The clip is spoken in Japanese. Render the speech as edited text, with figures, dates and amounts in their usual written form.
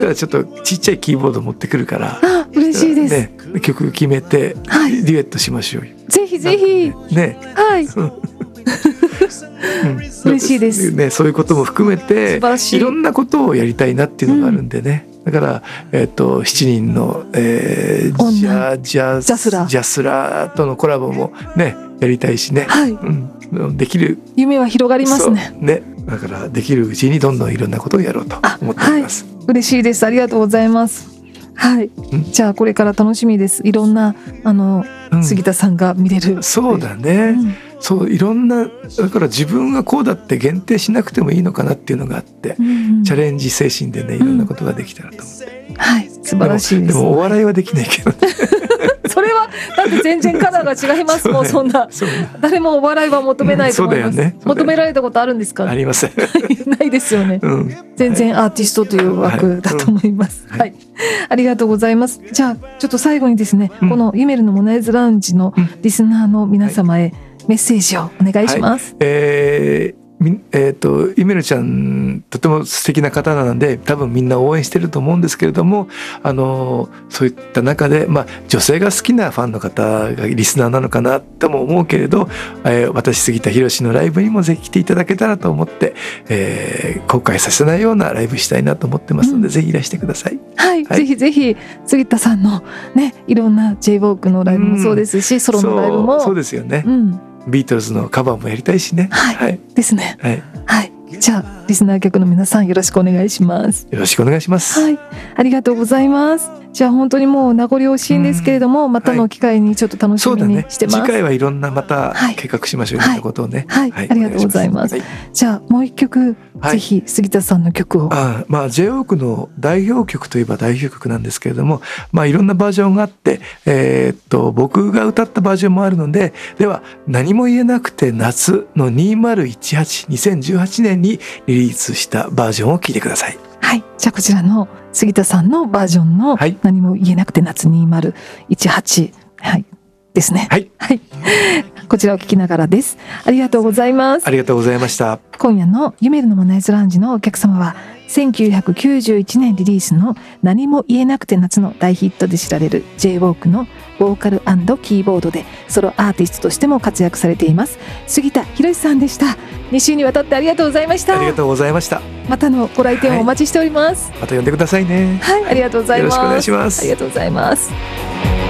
だからちょっとちっちゃいキーボード持ってくるから、 あ、嬉しいです、 ね、曲決めて、 はい、 デュエットしましょうよ。 ぜひぜひね、 はい、嬉しいです、 ね、そういうことも含めて素晴らしい、 いろんなことをやりたいなっていうのがあるんでね、だから、7人の、ジャスラとのコラボもねやりたいしね、 はい、 できる夢は広がりますね。 だからできるうちにどんどんいろんなことをやろうと思っております。 はい、嬉しいです。ありがとうございます。はい、じゃあこれから楽しみです。いろんな杉田さんが見れる。 そうだね、そういろんな、だから自分がこうだって限定しなくてもいいのかなっていうのがあって、チャレンジ精神でねいろんなことができたらと思って、はい、 素晴らしいです。 でもお笑いはできないけどねそれはだって全然カラーが違いますもん。そんな誰もお笑いは求めないと思います。そうだよね。求められたことあるんですか？ ありませんないですよね、全然アーティストという枠だと思います。はい、ありがとうございます。じゃあちょっと最後にですね、このユメルのモナイズラウンジのリスナーの皆様へメッセージをお願いします。 ユメルちゃんとても素敵な方なので多分みんな応援してると思うんですけれども、そういった中で、女性が好きなファンの方がリスナーなのかなとも思うけれど、私杉田博のライブにもぜひ来ていただけたらと思って、後悔させないようなライブしたいなと思ってますので、ぜひいらしてください。 はい、ぜひぜひ杉田さんのねいろんな J-WALK のライブもそうですし、ソロのライブもそうですよね、ビートルズのカバーもやりたいしね。 はい、ですね。はい、じゃあリスナー客の皆さんよろしくお願いします。 よろしくお願いします。 はい、ありがとうございます。じゃあ本当にもう名残惜しいんですけれども、またの機会にちょっと楽しみにしてます。 次回はいろんなまた計画しましょう、いろんなことをね。 はい、ありがとうございます。じゃあもう一曲、ぜひ杉田さんの曲を。 J-WALK の代表曲といえば代表曲なんですけれども、いろんなバージョンがあって、僕が歌ったバージョンもあるので、では何も言えなくて夏の2018年にリリースしたバージョンを聴いてください。 はい、じゃあこちらの杉田さんのバージョンの何も言えなくて夏2018、はい、ですね。はい、はい、こちらを聞きながらです。ありがとうございます。 ありがとうございました。 今夜のユメルのモナイズラウンジのお客様は1991年リリースの何も言えなくて夏の大ヒットで知られる J-WALK のボーカル&キーボードでソロアーティストとしても活躍されています杉田博さんでした。2週にわたってありがとうございました。 ありがとうございました。 またのご来店をお待ちしております。 また呼んでくださいね。 はい、ありがとうございます。 よろしくお願いします。 ありがとうございます。